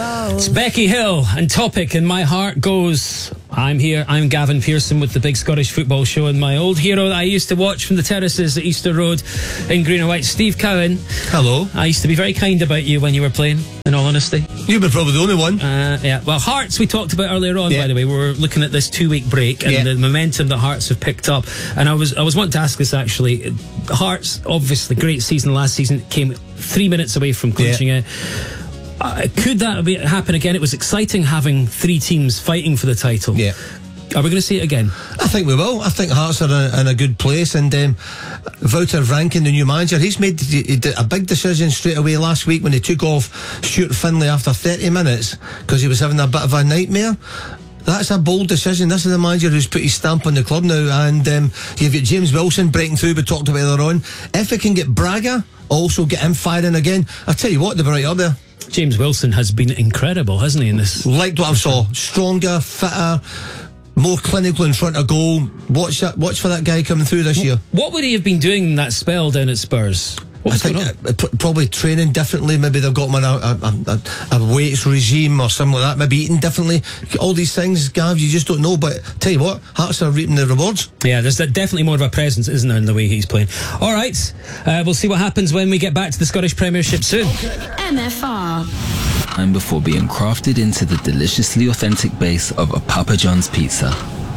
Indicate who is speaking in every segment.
Speaker 1: It's Becky Hill and Topic, and my heart goes. I'm here, I'm Gavin Pearson with the Big Scottish Football Show, and my old hero that I used to watch from the terraces at Easter Road in Green and White, Steve Cowan.
Speaker 2: Hello.
Speaker 1: I used to be very kind about you when you were playing, in all honesty.
Speaker 2: You were probably the only one.
Speaker 1: Yeah. Well, Hearts we talked about earlier on, by the way. We were looking at this 2-week break and the momentum that Hearts have picked up. And I was wanting to ask this actually. Hearts, obviously, great season last season, came 3 minutes away from clinching it. Could that happen again? It was exciting having 3 teams fighting for the title. Yeah. Are we going to see it again?
Speaker 2: I think we will. I think Hearts are in a good place, and Wouter Franken, the new manager, he did a big decision straight away last week when he took off Stuart Findlay after 30 minutes because he was having a bit of a nightmare. That's a bold decision. This is the manager who's put his stamp on the club now, and you've got James Wilson breaking through, we talked about earlier on. If we can get Braga, also get him firing again, I tell you what, they were right up there.
Speaker 1: James Wilson has been incredible, hasn't he, in this?
Speaker 2: Liked what I saw. Stronger, fitter, more clinical in front of goal. Watch for that guy coming through this year.
Speaker 1: What would he have been doing in that spell down at Spurs?
Speaker 2: I think probably training differently. Maybe they've got him on a weights regime or something like that. Maybe eating differently. All these things, Gav, you just don't know. But tell you what, Hearts are reaping the rewards.
Speaker 1: Yeah, there's definitely more of a presence, isn't there, in the way he's playing. All right, we'll see what happens when we get back to the Scottish Premiership soon.
Speaker 3: MFR. Time before being crafted into the deliciously authentic base of a Papa John's pizza.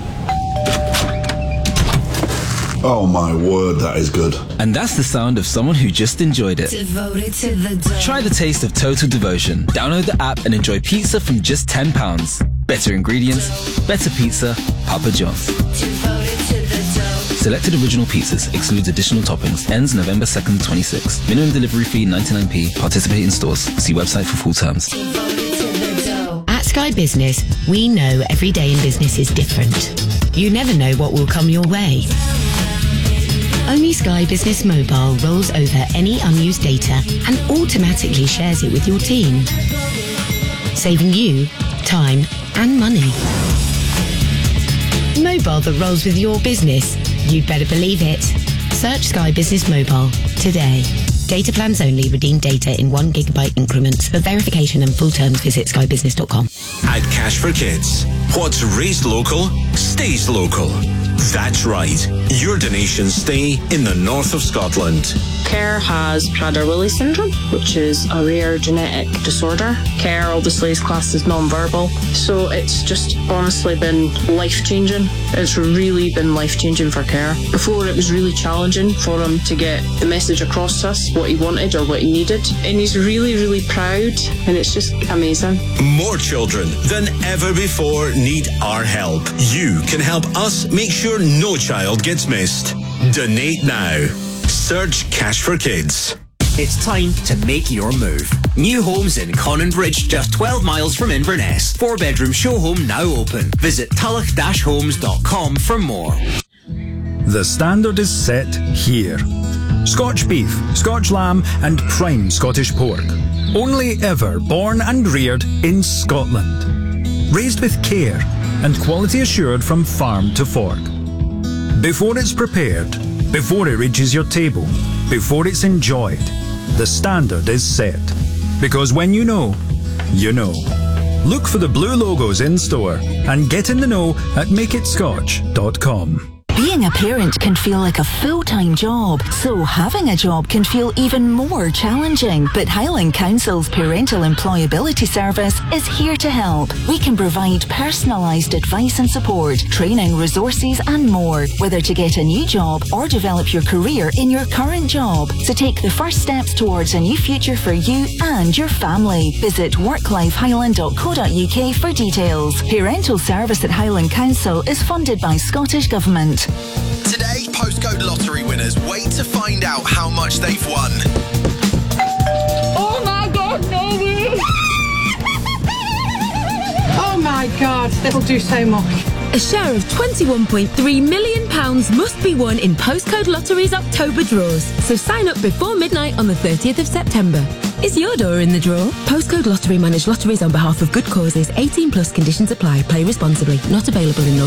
Speaker 4: Oh my word, that is good.
Speaker 3: And that's the sound of someone who just enjoyed it.
Speaker 5: Devoted to the dough.
Speaker 3: Try the taste of total devotion. Download the app and enjoy pizza from just £10. Better ingredients, better pizza, Papa John's.
Speaker 5: Devoted to the dough.
Speaker 3: Selected original pizzas, excludes additional toppings. Ends November 2nd, 26. Minimum delivery fee 99p. Participate in stores. See website for full terms.
Speaker 5: Devoted to the dough.
Speaker 6: At Sky Business, we know every day in business is different. You never know what will come your way. Only Sky Business Mobile rolls over any unused data and automatically shares it with your team, saving you time and money. Mobile that rolls with your business. You'd better believe it. Search Sky Business Mobile today. Data plans only. Redeem data in 1 GB increments. For verification and full terms, visit skybusiness.com.
Speaker 7: At Cash for Kids, what's raised local stays local. That's right. Your donations stay in the north of Scotland.
Speaker 8: Care has Prader-Willi syndrome, which is a rare genetic disorder. Care obviously is classed as non-verbal, so it's just honestly been life-changing. It's really been life-changing for Care. Before, it was really challenging for him to get the message across to us, what he wanted or what he needed. And he's really, really proud, and it's just amazing.
Speaker 7: More children than ever before need our help. You can help us make sure no child gets missed. Donate now. Search Cash for Kids.
Speaker 9: It's time to make your move. New homes in Conninbridge, just 12 miles from Inverness. 4-bedroom show home now open. Visit tulloch-homes.com for more.
Speaker 10: The standard is set here. Scotch beef, Scotch lamb and prime Scottish pork. Only ever born and reared in Scotland. Raised with care and quality assured from farm to fork. Before it's prepared, before it reaches your table, before it's enjoyed, the standard is set. Because when you know, you know. Look for the blue logos in store and get in the know at makeitscotch.com.
Speaker 11: Being a parent can feel like a full-time job, so having a job can feel even more challenging. But Highland Council's Parental Employability Service is here to help. We can provide personalised advice and support, training, resources and more, whether to get a new job or develop your career in your current job. So take the first steps towards a new future for you and your family. Visit worklifehighland.co.uk for details. Parental service at Highland Council is funded by Scottish Government.
Speaker 12: Today, postcode lottery winners wait to find out how much they've won.
Speaker 13: Oh my God, no way! Oh my God, that'll do so much.
Speaker 14: A share of £21.3 million must be won in Postcode Lottery's October draws, so sign up before midnight on the 30th of September. Is your door in the draw? Postcode Lottery manage lotteries on behalf of good causes. 18 plus conditions apply. Play responsibly. Not available in North